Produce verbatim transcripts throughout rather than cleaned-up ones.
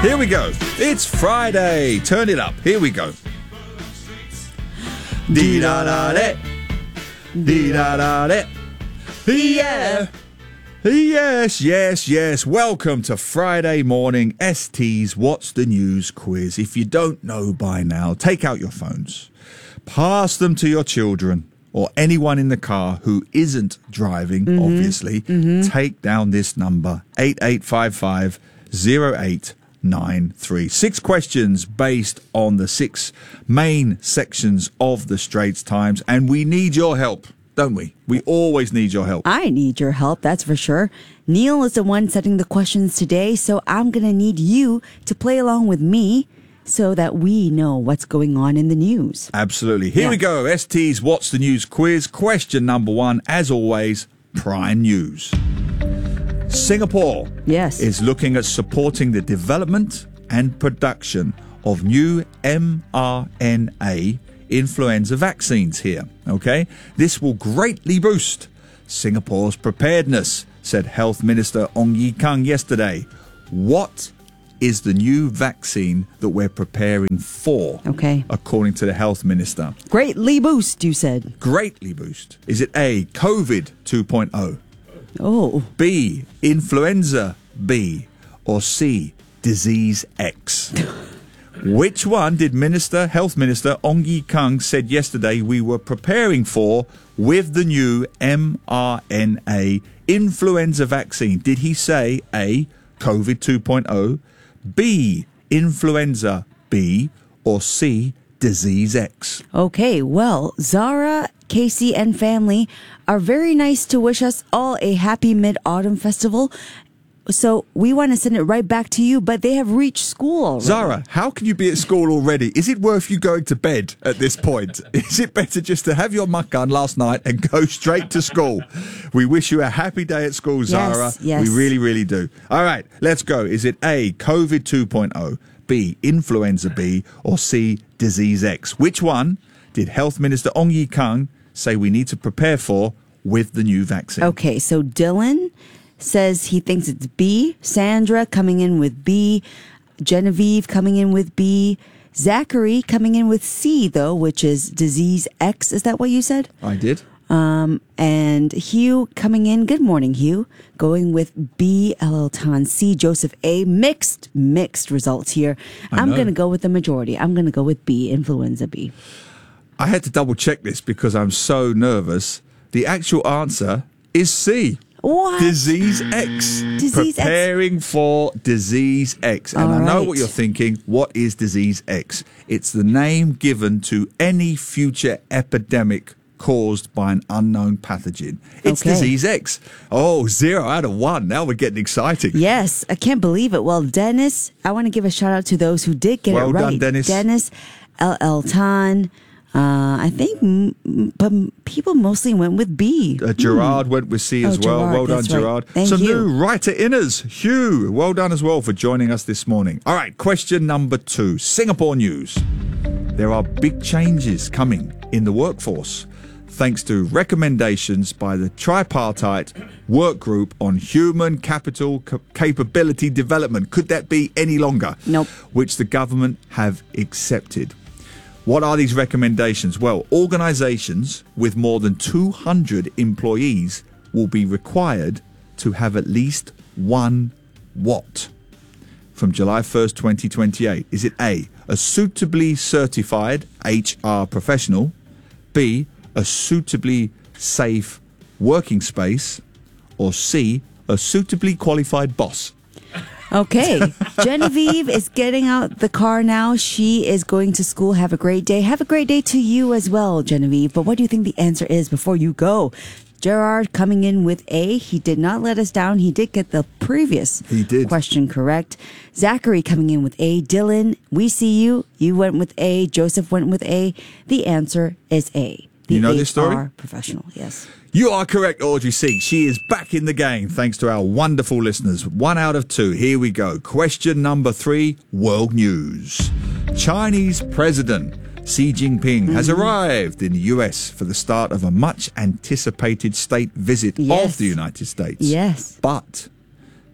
Here we go. It's Friday. Turn it up. Here we go. Dee da da da. Dee da da da. Yeah. Yes, yes, yes. Welcome to Friday morning S T's What's the News quiz. If you don't know by now, take out your phones. Pass them to your children or anyone in the car who isn't driving, mm-hmm. obviously. Mm-hmm. Take down this number, eight eight five five, zero eight nine three. Six questions based on the six main sections of the Straits Times, and we need your help, don't we? We always need your help. I need your help, that's for sure. Neil is the one setting the questions today, so I'm going to need you to play along with me so that we know what's going on in the news. Absolutely. Here yeah. we go. S T's What's the News quiz. Question number one, as always, prime news. Singapore yes. is looking at supporting the development and production of new mRNA influenza vaccines here. Okay, this will greatly boost Singapore's preparedness, said Health Minister Ong Ye Kung yesterday. What is the new vaccine that we're preparing for? Okay, according to the Health Minister. Greatly boost, you said. Greatly boost. Is it A, COVID two point oh? Oh. B, influenza B, or C, disease X? Which one did Minister, Health Minister Ong Ye Kung said yesterday we were preparing for with the new mRNA influenza vaccine? Did he say A, COVID two point oh, B, influenza B, or C, disease X? Okay, well, Zara, Casey, and family are very nice to wish us all a happy Mid-Autumn Festival. So we want to send it right back to you, but they have reached school already. Zara, how can you be at school already? Is it worth you going to bed at this point? Is it better just to have your makan last night and go straight to school? We wish you a happy day at school, Zara. Yes, yes. We really, really do. All right, let's go. Is it A, COVID two point oh, B, influenza B, or C, disease X? Which one did Health Minister Ong Ye Kung say we need to prepare for with the new vaccine? Okay, so Dylan says he thinks it's B. Sandra coming in with B. Genevieve coming in with B. Zachary coming in with C, though, which is disease X. Is that what you said? I did. Um, and Hugh coming in. Good morning, Hugh. Going with B. L L Tan C. Joseph A. Mixed, mixed results here. I I'm know. going to go with the majority. I'm going to go with B. Influenza B. I had to double check this because I'm so nervous. The actual answer is C. What? Disease X. Disease Preparing X. for Disease X. And All I know right. what you're thinking. What is Disease X? It's the name given to any future epidemic caused by an unknown pathogen. It's Okay. Disease X. Oh, zero out of one. Now we're getting exciting. Yes, I can't believe it. Well, Dennis, I want to give a shout out to those who did get Well it right. done, Dennis. Dennis, L L Tan. Uh, I think m- m- but people mostly went with B. Uh, Gerard went with C as Oh, well. Gerard, well done, that's right. Gerard. Thank Some you. new writer inners. Hugh, well done as well for joining us this morning. All right, question number two. Singapore news. There are big changes coming in the workforce thanks to recommendations by the tripartite work group on human capital ca- capability development. Could that be any longer? Nope. Which the government have accepted. What are these recommendations? Well, organisations with more than two hundred employees will be required to have at least one what? From July first, twenty twenty-eight. Is it A, a suitably certified H R professional, B, a suitably safe working space, or C, a suitably qualified boss? Okay. Genevieve is getting out the car now. She is going to school. Have a great day. Have a great day to you as well, Genevieve. But what do you think the answer is before you go? Gerard coming in with A. He did not let us down. He did get the previous He did. question correct. Zachary coming in with A. Dylan, we see you. You went with A. Joseph went with A. The answer is A. The You know this story? H R professional, yes. You are correct, Audrey Sink. She is back in the game thanks to our wonderful listeners. One out of two. Here we go. Question number three, world news. Chinese President Xi Jinping has arrived in the U S for the start of a much anticipated state visit Yes. of the United States. Yes. But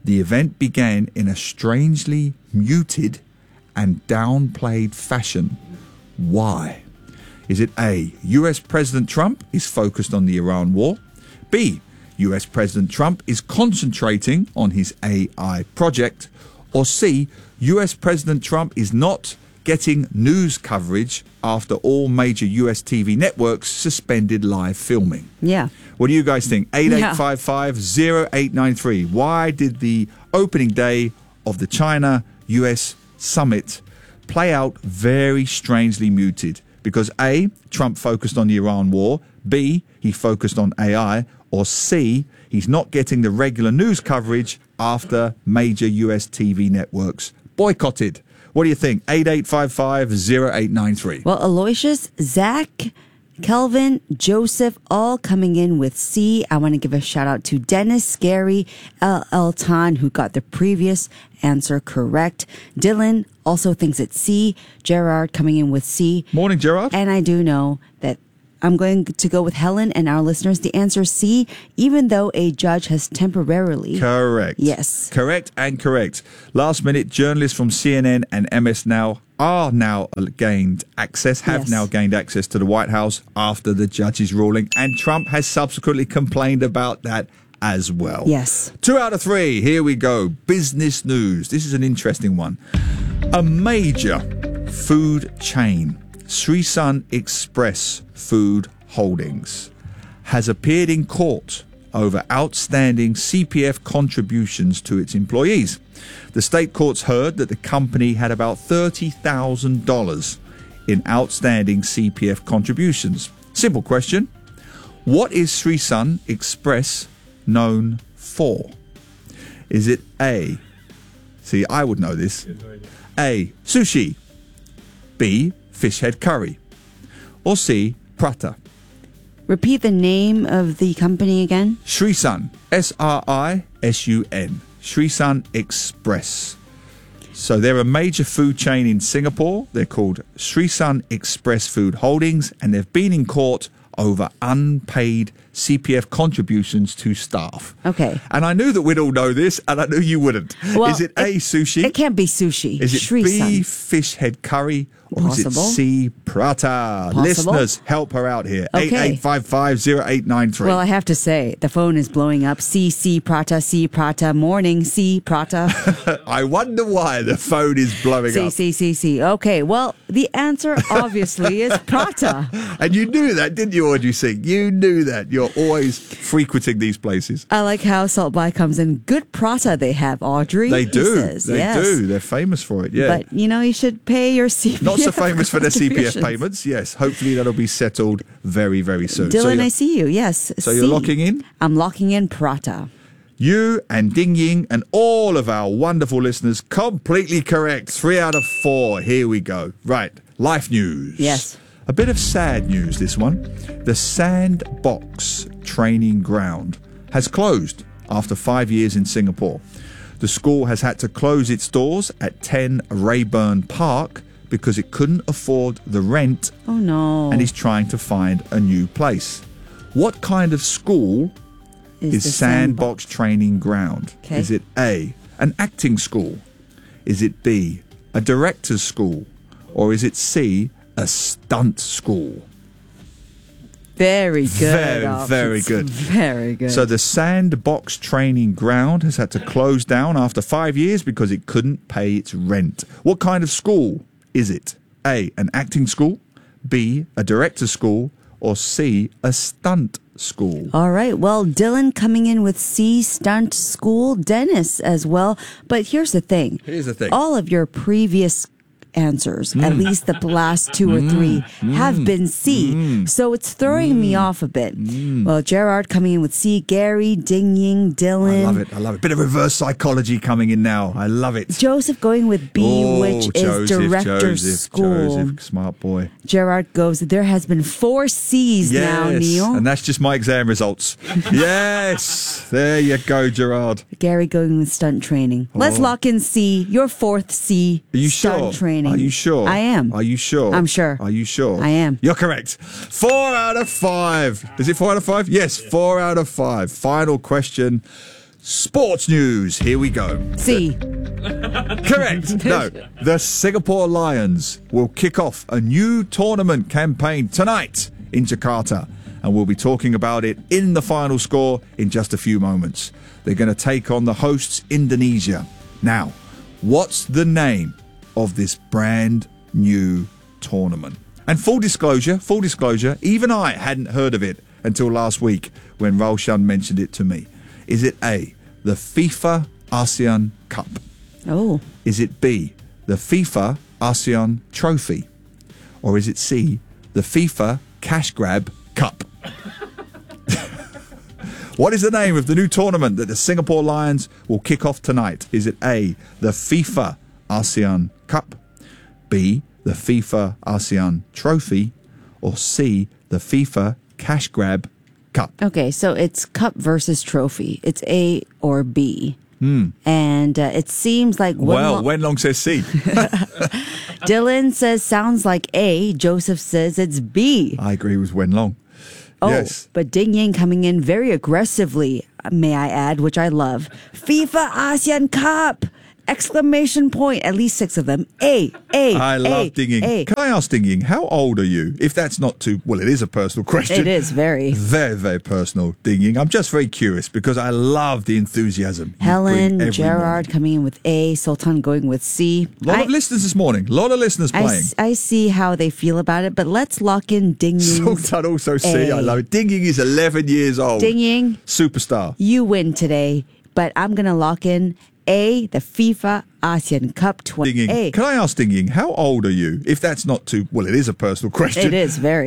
The event began in a strangely muted and downplayed fashion. Why? Is it A, U S President Trump is focused on the Iran war? B, U S President Trump is concentrating on his A I project? Or C, U S President Trump is not getting news coverage after all major U S T V networks suspended live filming? Yeah. What do you guys think? eight eight five five, zero eight nine three. Why did the opening day of the China-U S summit play out very strangely muted? Because A, Trump focused on the Iran war, B, he focused on A I, or C, he's not getting the regular news coverage after major U S T V networks boycotted. What do you think? eight eight five five, zero eight nine three. Well, Aloysius, Zach, Kelvin, Joseph, all coming in with C. I want to give a shout out to Dennis, Gary, L L Tan, who got the previous answer correct. Dylan also thinks it's C. Gerard coming in with C. Morning, Gerard. And I do know that I'm going to go with Helen and our listeners. The answer is C, even though a judge has temporarily. Correct. Yes. Correct and correct. Last minute, journalists from C N N and M S Now are now gained access, have Yes. now gained access to the White House after the judge's ruling. And Trump has subsequently complained about that as well. Yes. Two out of three. Here we go. Business news. This is an interesting one. A major food chain, Sri Sun Express Food Holdings, has appeared in court over outstanding C P F contributions to its employees. The state courts heard that the company had about thirty thousand dollars in outstanding C P F contributions. Simple question. What is Sri Sun Express known for? Is it A? See, I would know this. A, sushi. B, fish head curry. Or C, prata. Repeat the name of the company again. Sri Sun, S R I S U N, Sri Sun Express. So they're a major food chain in Singapore. They're called Sri Sun Express Food Holdings, and they've been in court over unpaid C P F contributions to staff. Okay. And I knew that we'd all know this, and I knew you wouldn't. Well, is it A, sushi? It can't be sushi. Is it Sri B, Sun. fish head curry? Or Possible. is it C, prata? Possible. Listeners, help her out here. Okay. eight eight five five, zero eight nine three. Well, I have to say, the phone is blowing up. C, C, prata, C, prata, morning, C, prata. I wonder why the phone is blowing C, up. C, C, C. Okay, well, the answer obviously is prata. And you knew that, didn't you, Audrey Singh? You knew that. You're always frequenting these places. I like how Salt By comes in. Good prata they have, Audrey. They he do. says. They Yes. do. They're famous for it, yeah. But, you know, you should pay your C P F. Not so famous for their C P F contributions. payments. Yes, hopefully that'll be settled very, very soon. Dylan, so you're, I see you. Yes. so you're C. locking in? I'm locking in prata. You and Ding Ying and all of our wonderful listeners completely correct. Three out of four. Here we go. Right. Life news. Yes. A bit of sad news, this one. The Sandbox training ground has closed after five years in Singapore. The school has had to close its doors at ten Rayburn Park because it couldn't afford the rent Oh, no. and is trying to find a new place. What kind of school is the Sandbox Training Ground? Okay. Is it A, an acting school? Is it B, a director's school? Or is it C, a stunt school? Very good. Very, options. very good. Very good. So the Sandbox Training Ground has had to close down after five years because it couldn't pay its rent. What kind of school is it? A, an acting school, B, a director's school, or C, a stunt school? All right. Well, Dylan coming in with C, stunt school, Dennis as well. But here's the thing. Here's the thing. All of your previous answers, at least the last two or three, have been C. So it's throwing me off a bit. Well, Gerard coming in with C, Gary, Ding Ying, Dylan. I love it. I love it. Bit of reverse psychology coming in now. I love it. Joseph going with B, Oh, which is Joseph, director's Joseph, school. Joseph, smart boy. Gerard goes, there has been four C's now, Yes, Neil. and that's just my exam results. Yes, there you go, Gerard. Gary going with stunt training. Let's Oh. lock in C, your fourth C, Are you stunt sure? training. Are you sure? I am. Are you sure? I'm sure. Are you sure? I am. You're correct. Four out of five. Is it four out of five? Yes, four out of five. Final question. sports news. Here we go. C. Correct. No, the Singapore Lions will kick off a new tournament campaign tonight in Jakarta, and we'll be talking about it in the final score in just a few moments. They're going to take on the hosts, Indonesia. Now, what's the name of this brand new tournament? And full disclosure, full disclosure, even I hadn't heard of it until last week when Raushan mentioned it to me. Is it A, the FIFA ASEAN Cup? Oh. Is it B, the FIFA ASEAN Trophy? Or is it C, the FIFA Cash Grab Cup? What is the name of the new tournament that the Singapore Lions will kick off tonight? Is it A, the FIFA ASEAN Cup, B, the FIFA ASEAN Trophy, or C, the FIFA Cash Grab Cup? Okay, so it's cup versus trophy. It's A or B. Mm. And uh, it seems like... Well, Wenlong says C. Dylan says sounds like A. Joseph says it's B. I agree with Wenlong. Oh, yes. But Ding Ying coming in very aggressively, may I add, which I love. FIFA ASEAN Cup! Exclamation point. At least six of them. A, A, I A, love Ding Ying. A. Can I ask Ding Ying, how old are you? If that's not too... Well, it is a personal question. It is very. Very, very personal, Ding Ying. I'm just very curious because I love the enthusiasm. you Helen, bring every Gerard morning. coming in with A. Sultan going with C. A lot I, of listeners this morning. A lot of listeners I, playing. s- I see how they feel about it, but let's lock in Ding Ying's Sultan also C. I A. love it. Ding Ying is eleven years old. Ding Ying, Superstar. you win today, but I'm going to lock in A, the FIFA ASEAN Cup twenty. Ding Ying. A. Can I ask Ding Ying, how old are you? If that's not too... Well, it is a personal question. It is very.